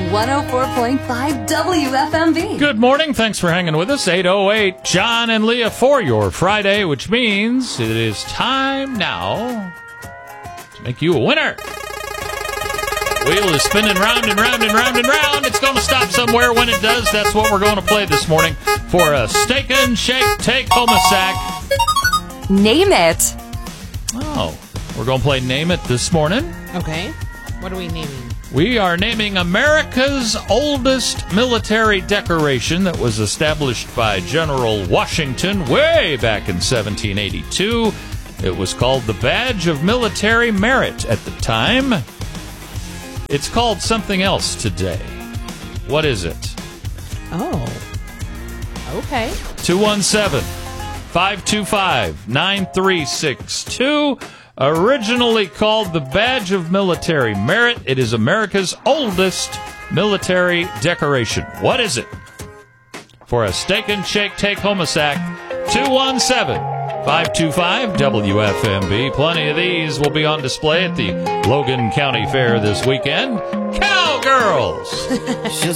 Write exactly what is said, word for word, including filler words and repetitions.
one oh four point five W F M V. Good morning. Thanks for hanging with us. eight oh eight, John and Leah for your Friday, which means it is time now to make you a winner. Wheel is spinning round and round and round and round. It's going to stop somewhere. When it does, that's what we're going to play this morning for a Steak and Shake Take Home a Sack. Name it. Oh, we're going to play Name It this morning. Okay. What are we naming? We are naming America's oldest military decoration that was established by General Washington way back in seventeen eighty-two. It was called the Badge of Military Merit at the time. It's called something else today. What is it? Oh. Okay. two one seven, five two five, nine three six two. Originally called the Badge of Military Merit, it is America's oldest military decoration. What is it? For a Steak and Shake Take Home a Sack, two one seven, five two five, W F M B. Plenty of these will be on display at the Logan County Fair this weekend. Cowgirls!